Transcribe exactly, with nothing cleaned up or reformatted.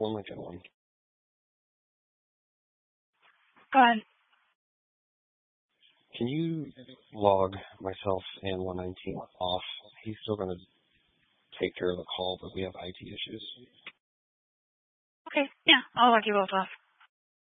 One Lincoln one. Go ahead. Can you log myself and one nineteen off? He's still going to take care of the call, but we have I T issues. Okay, yeah, I'll log you both off.